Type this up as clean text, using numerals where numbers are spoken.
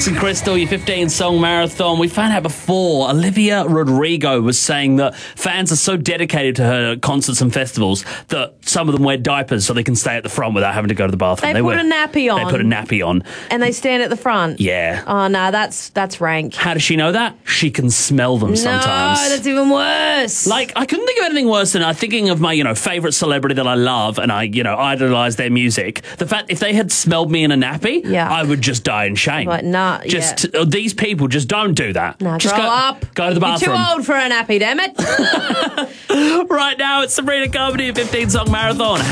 Alex and Crystal, your 15-song marathon. We found out before, Olivia Rodrigo was saying that fans are so dedicated to her concerts and festivals that some of them wear diapers so they can stay at the front without having to go to the bathroom. They put a nappy on. They put a nappy on. And they stand at the front. Yeah. Oh, no, that's rank. How does she know that? She can smell them sometimes. No, that's even worse. Like, I couldn't think of anything worse than thinking of my, favourite celebrity that I love and I, idolise their music. The fact if they had smelled me in a nappy, I would just die in shame. Like, nah, these people just don't do that. Nah, just grow up. Go to the bathroom. You're too old for a nappy, damn it. Right now, it's Sabrina Carpenter, 15-song marathon.